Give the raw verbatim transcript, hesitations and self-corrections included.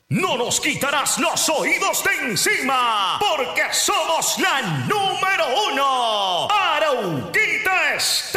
No nos quitarás los oídos de encima, porque somos la número uno. Arauquita Estéreo.